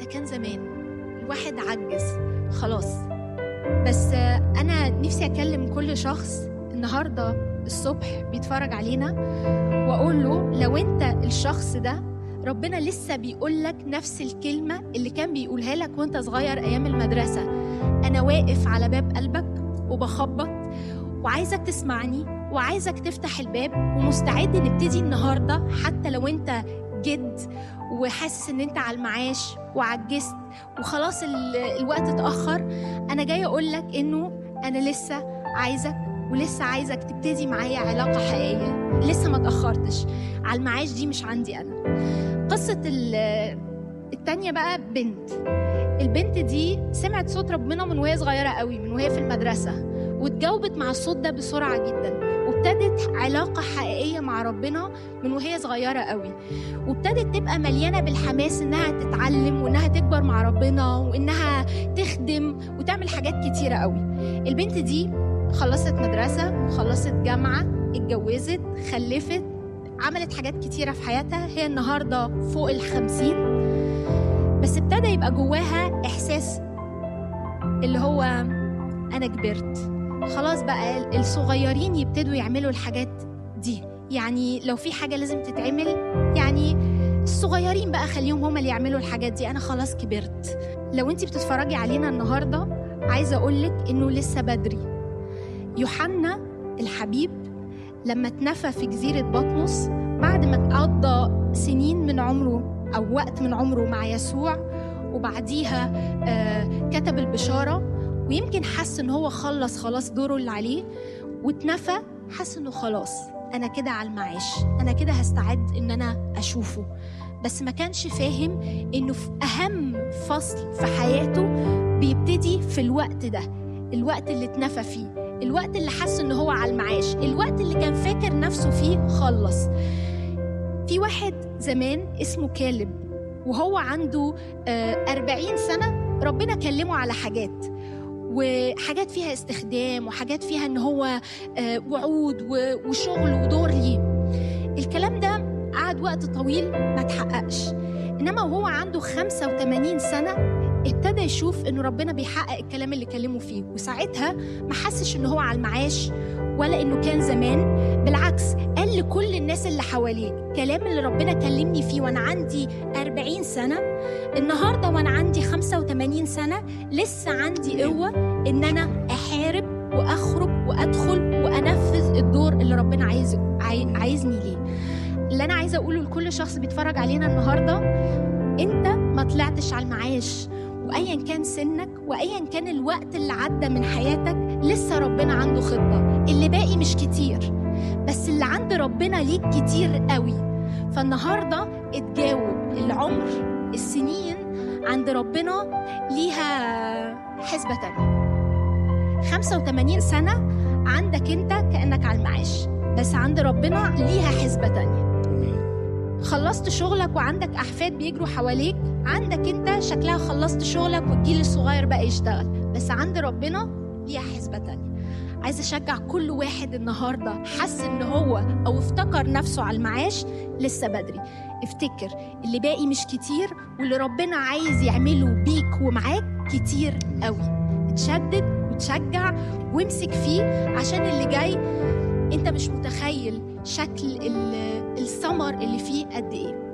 ده كان زمان، الواحد عجز خلاص. بس أنا نفسي أكلم كل شخص النهاردة الصبح بيتفرج علينا وأقول له لو أنت الشخص ده ربنا لسه بيقول لك نفس الكلمة اللي كان بيقولها لك وأنت صغير أيام المدرسة. أنا واقف على باب قلبك وبخبط وعايزك تسمعني وعايزك تفتح الباب ومستعد نبتدي النهاردة. حتى لو أنت جد وحاسس ان انت على المعاش وعجزت وخلاص الوقت اتأخر، انا جاي اقول لك انه انا لسه عايزك ولسه عايزك تبتدي معايا علاقة حقيقية. لسه ما تأخرتش. على المعاش دي مش عندي انا. قصة التانية بقى بنت. البنت دي سمعت صوت ربنا من وهي صغيرة قوي، من وهي في المدرسة، واتجاوبت مع الصوت ده بسرعة جدا، وابتدت علاقة حقيقية مع ربنا من وهي صغيرة قوي، وابتدت تبقى مليانة بالحماس إنها تتعلم وإنها تكبر مع ربنا وإنها تخدم وتعمل حاجات كتيرة قوي. البنت دي خلصت مدرسة وخلصت جامعة، اتجوزت، خلفت، عملت حاجات كتيرة في حياتها. هي النهاردة فوق 50، بس ابتدى يبقى جواها إحساس اللي هو أنا كبرت خلاص. بقى الصغيرين يبتدوا يعملوا الحاجات دي، يعني لو في حاجة لازم تتعمل يعني الصغيرين بقى خليهم هما اللي يعملوا الحاجات دي. أنا خلاص كبرت. لو انتي بتتفرجي علينا النهاردة عايزة أقولك إنه لسه بدري. يوحنا الحبيب لما اتنفى في جزيرة بطمس بعد ما قضى سنين من عمره أو وقت من عمره مع يسوع، وبعديها كتب البشارة، ويمكن حس إن هو خلاص دوره اللي عليه واتنفى، حس إنه خلاص أنا كده على المعاش، أنا كده هستعد إن أنا أشوفه. بس ما كانش فاهم إنه في أهم فصل في حياته بيبتدي في الوقت ده، الوقت اللي اتنفى فيه، الوقت اللي حس إنه هو على المعاش، الوقت اللي كان فاكر نفسه فيه خلص. في واحد زمان اسمه كالب، وهو عنده 40 سنة ربنا كلمه على حاجات، وحاجات فيها استخدام، وحاجات فيها ان هو وعود وشغل ودور ليه. الكلام ده قعد وقت طويل ما تحققش، انما وهو عنده 85 سنة ابتدى يشوف انه ربنا بيحقق الكلام اللي كلمه فيه، وساعتها ما حسش انه هو على المعاش ولا انه كان زمان. بالعكس قال لكل الناس اللي حواليه كلام اللي ربنا كلمني فيه وانا عندي 40 سنة، النهاردة وانا عندي 85 سنة لسه عندي قوة ان انا احارب واخرج وادخل وانفذ الدور اللي ربنا عايزني ليه. اللي انا عايزة اقوله لكل شخص بيتفرج علينا النهاردة، انت ما طلعتش على المعاش، وايا كان سنك وايا كان الوقت اللي عدى من حياتك لسه ربنا عنده خطة. اللي باقي مش كتير، بس اللي عند ربنا ليك كتير قوي. فالنهاردة اتجاوب. العمر، السنين عند ربنا ليها حسبة تانية. 85 سنة عندك انت كأنك على المعاش، بس عند ربنا ليها حسبة تانية. خلصت شغلك وعندك أحفاد بيجروا حواليك، عندك انت شكلها خلصت شغلك والجيل الصغير بقى يشتغل، بس عند ربنا ليها حسبة تانية. عايزة أشجع كل واحد النهاردة حس إن هو أو افتكر نفسه على المعاش لسه بدري. افتكر اللي باقي مش كتير، واللي ربنا عايز يعمله بيك ومعاك كتير قوي. اتشدد وتشجع وامسك فيه، عشان اللي جاي انت مش متخيل شكل الثمر اللي فيه قد ايه.